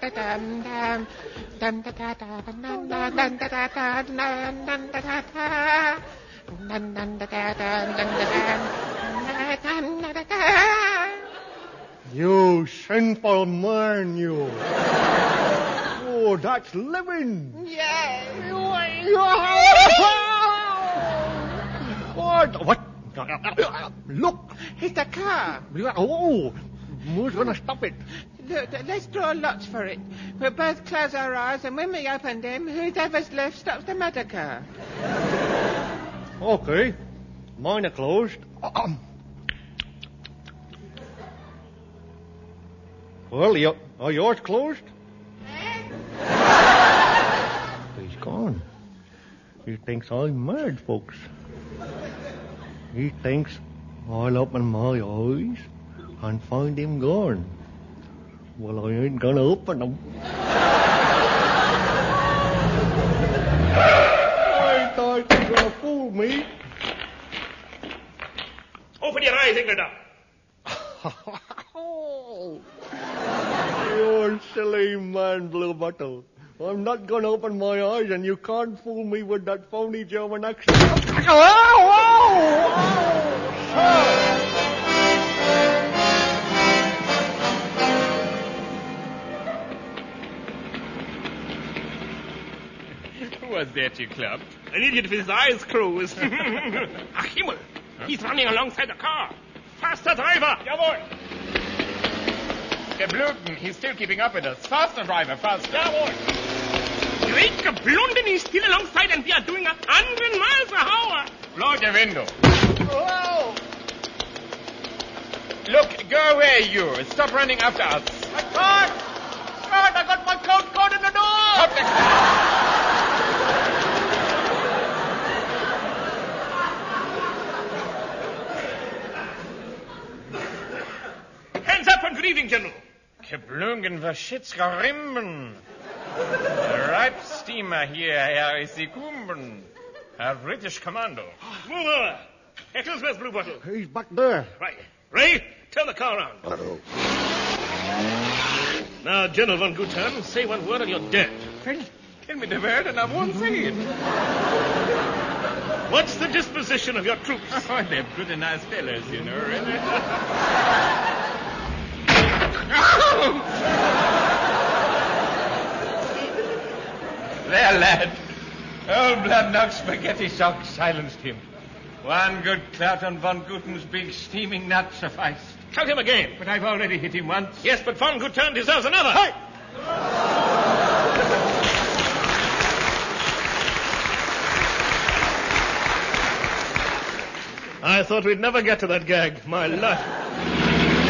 You sinful man, you. Oh, that's living. What? Look. It's a car. Oh, who's going to stop it? Look, let's draw lots for it. We'll both close our eyes, and when we open them, whoever's left stops the motor car. Okay. Mine are closed. Well, are yours closed? He's gone. He thinks I'm mad, folks. He thinks I'll open my eyes and find him gone. Well, I ain't gonna open them. I thought you were gonna fool me. Open your eyes, Ingrid. You silly man, Blue Bottle. I'm not going to open my eyes, and you can't fool me with that phony German accent. Who was that you clubbed? An idiot with his eyes closed. Ach, Himmel. He's running alongside the car. Faster, driver. Jawohl. Geblunden, he's still keeping up with us. Faster, driver, faster. Jawohl. Great Geblunden, he's still alongside, and we are doing 100 miles an hour. Blow the window. Whoa! Look, go away, you. Stop running after us. My coat! God, I got my coat caught in the door! Stop the... Hands up and greeting, General. Geblungen, verschitzgerimben. The ripe steamer here, Herr Isikumben. Herr British Commando. Move over. Eccles, where's Blue Bottle? He's back there. Right. Ray, turn the car around. Now, General von Gutern, say one word and you're dead. Tell me the word and I won't say it. What's the disposition of your troops? Oh, they're pretty nice fellas, you know, really. There, lad. Old blood knock spaghetti shock silenced him. One good clout on von Guten's big steaming nut sufficed. Cut him again. But I've already hit him once. Yes, but von Gutern deserves another. Hey! I thought we'd never get to that gag. My life.